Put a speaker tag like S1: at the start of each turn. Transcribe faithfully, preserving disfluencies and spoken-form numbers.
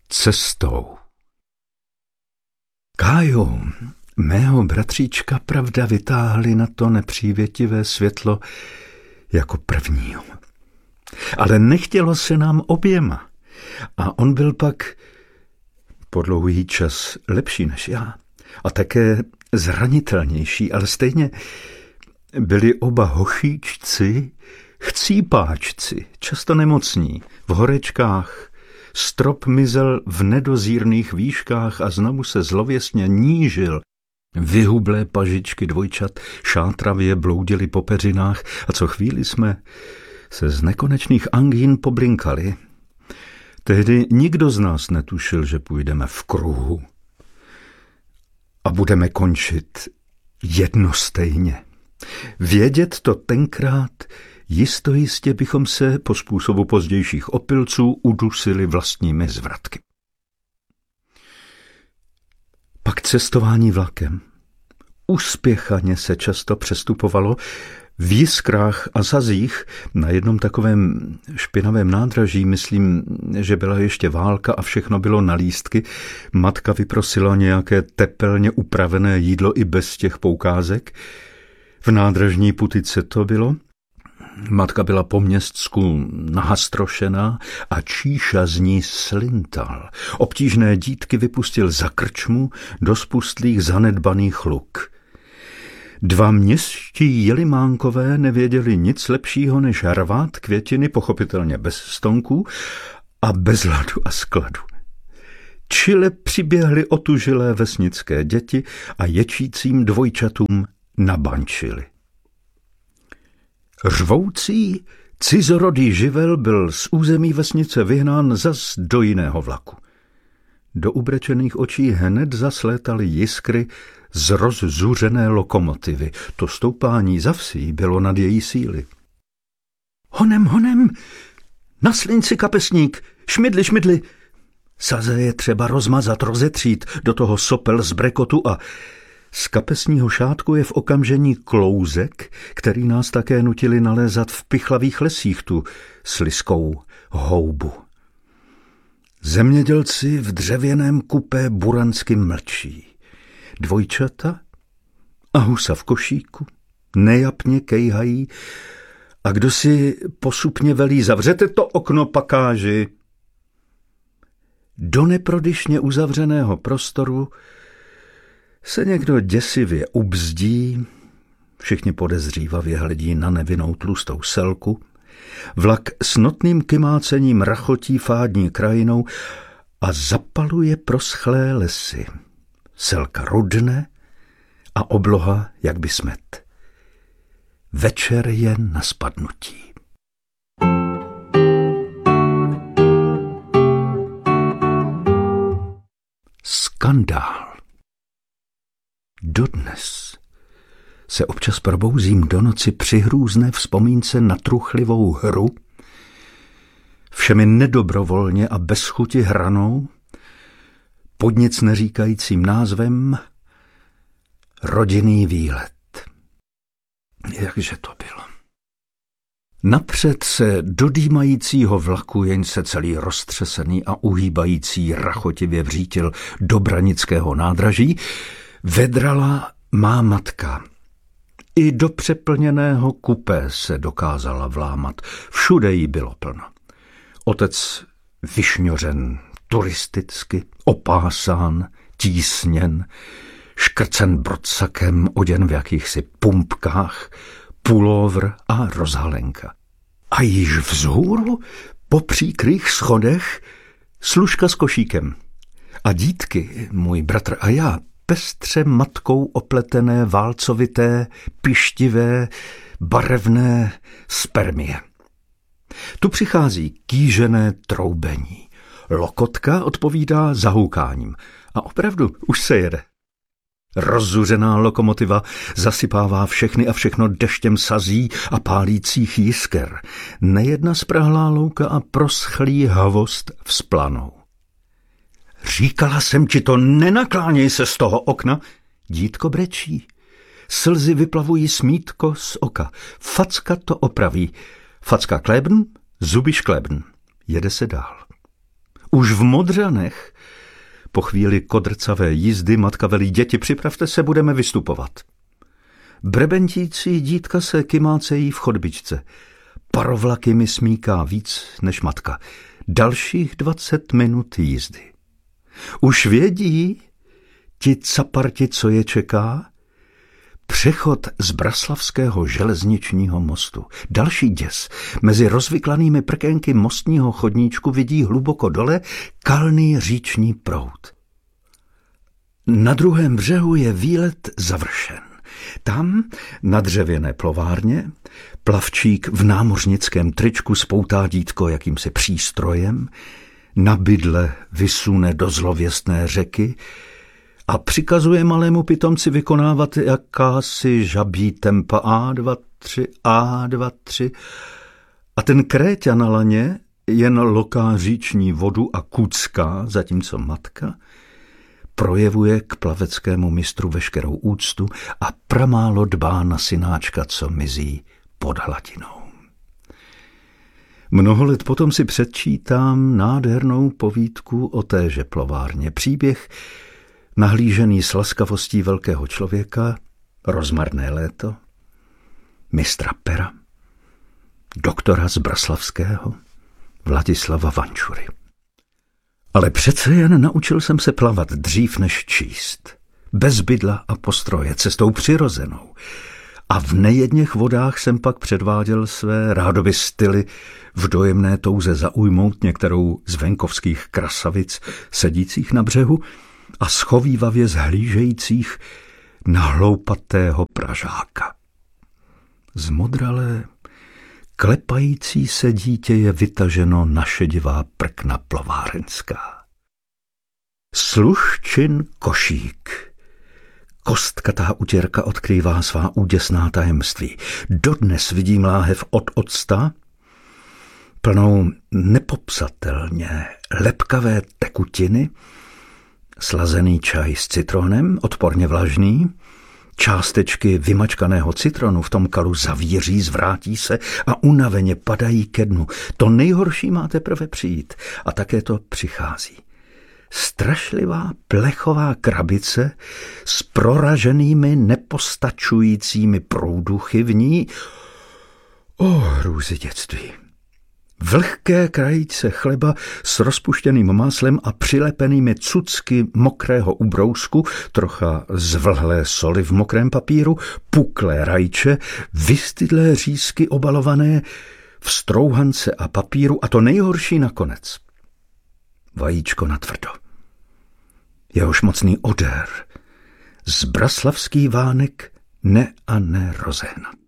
S1: Cestou. Kájo, mého bratříčka, pravda, vytáhli na to nepřívětivé světlo jako prvního. Ale nechtělo se nám oběma. A on byl pak po dlouhý čas lepší než já. A také zranitelnější, ale stejně byli oba hochíčci, chcípáčci, často nemocní, v horečkách. Strop mizel v nedozírných výškách a znovu se zlověstně nížil. Vyhublé pažičky dvojčat šátravě bloudily po peřinách a co chvíli jsme se z nekonečných angín poblinkali. Tehdy nikdo z nás netušil, že půjdeme v kruhu a budeme končit jednostejně. Vědět to tenkrát jistojistě bychom se po způsobu pozdějších opilců udusili vlastními zvratky. Pak cestování vlakem. Uspěchaně se často přestupovalo v Jiskrách a Sazích na jednom takovém špinavém nádraží, myslím, že byla ještě válka a všechno bylo na lístky. Matka vyprosila nějaké tepelně upravené jídlo i bez těch poukázek. V nádražní putice to bylo. Matka byla po městsku nahastrošená a číša z ní slintal. Obtížné dítky vypustil za krčmu do spustlých zanedbaných luk. Dva městští jelimánkové nevěděli nic lepšího než rvát květiny, pochopitelně bez stonků a bez ladu a skladu. Čile přiběhly otužilé vesnické děti a ječícím dvojčatům nabančili. Řvoucí, cizorodý živel byl z území vesnice vyhnán zas do jiného vlaku. Do ubrečených očí hned zaslétaly jiskry z rozzuřené lokomotivy. To stoupání za vsí bylo nad její síly. Honem, honem, na slinci kapesník, šmidli, šmidli. Saze je třeba rozmazat, rozetřít, do toho sopel z brekotu a z kapesního šátku je v okamžení klouzek, který nás také nutili nalézat v pichlavých lesích tu sliskou houbu. Zemědělci v dřevěném kupé buransky mlčí. Dvojčata a husa v košíku nejapně kejhají a kdo si posupně velí: zavřete to okno, pakáži. Do neprodyšně uzavřeného prostoru se někdo děsivě ubzdí, všichni podezřívavě hledí na nevinnou tlustou selku, vlak s notným kymácením rachotí fádní krajinou a zapaluje proschlé lesy. Selka rudne a obloha jak by smet. Večer je na spadnutí. Skandál. Dodnes se občas probouzím do noci při hrůzné vzpomínce na truchlivou hru, všemi nedobrovolně a bez chuti hranou, pod nic neříkajícím názvem Rodinný výlet. Jakže to bylo? Napřed se do dýmajícího vlaku, jenž se celý roztřesený a uhýbající rachotivě vřítil do branického nádraží, vedrala má matka. I do přeplněného kupé se dokázala vlámat. Všude jí bylo plno. Otec vyšňořen turisticky, opásán, tísněn, škrcen brodsakem, oděn v jakýchsi pumpkách, pulovr a rozhalenka. A již vzhůru, po příkrých schodech, služka s košíkem. A dítky, můj bratr a já, pestře matkou opletené, válcovité, pištivé, barevné spermie. Tu přichází kýžené troubení. Lokotka odpovídá zahoukáním. A opravdu už se jede. Rozzuřená lokomotiva zasypává všechny a všechno deštěm sazí a pálících jisker. Nejedna sprahlá louka a proschlý havost vzplanou. Říkala jsem ti to, nenakláněj se z toho okna. Dítko brečí. Slzy vyplavují smítko z oka. Facka to opraví. Facka klébn, zuby šklébn. Jede se dál. Už v Modřanech po chvíli kodrcavé jízdy matka velí: děti, připravte se, budeme vystupovat. Brebentící dítka se kymácejí v chodbičce. Parovlaky mi smíká víc než matka. Dalších dvacet minut jízdy. Už vědí ti caparti, co je čeká? Přechod z Braslavského železničního mostu. Další děs. Mezi rozvyklanými prkénky mostního chodníčku vidí hluboko dole kalný říční proud. Na druhém břehu je výlet završen. Tam, na dřevěné plovárně, plavčík v námořnickém tričku spoutá dítko jakýmsi přístrojem, na bydle vysune do zlověstné řeky a přikazuje malému pitomci vykonávat jakási žabí tempa á dva tři, á dva tři. A ten kréťa na laně jen loká říční vodu a kucká, zatímco matka projevuje k plaveckému mistru veškerou úctu a pramálo dbá na synáčka, co mizí pod hladinou. Mnoho let potom si předčítám nádhernou povídku o téže plovárně. Příběh nahlížený s laskavostí velkého člověka, rozmarné léto, mistra pera, doktora z Braslavského, Vladislava Vančury. Ale přece jen naučil jsem se plavat dřív než číst. Bez bydla a postroje, cestou přirozenou. A v nejedněch vodách jsem pak předváděl své rádoby styly v dojemné touze zaujmout některou z venkovských krasavic sedících na břehu a schovívavě zhlížejících na hloupatého Pražáka. Zmodralé, klepající se dítě je vytaženo na šedivá prkna plovárenská. Sluščin košík. Kostkatá utěrka odkrývá svá úděsná tajemství. Dodnes vidím láhev od octa, plnou nepopsatelně lepkavé tekutiny, slazený čaj s citronem, odporně vlažný, částečky vymačkaného citronu v tom kalu zavíří, zvrátí se a unaveně padají ke dnu. To nejhorší má teprve přijít a také to přichází. Strašlivá plechová krabice s proraženými nepostačujícími průduchy v ní. O, hrůzy dětství. Vlhké krajíce chleba s rozpuštěným máslem a přilepenými cucky mokrého ubrousku, trocha zvlhlé soli v mokrém papíru, puklé rajče, vystydlé řízky obalované v strouhance a papíru a to nejhorší nakonec. Vajíčko natvrdo. Jehož mocný odér z braslavský vánek ne a ne rozehnat.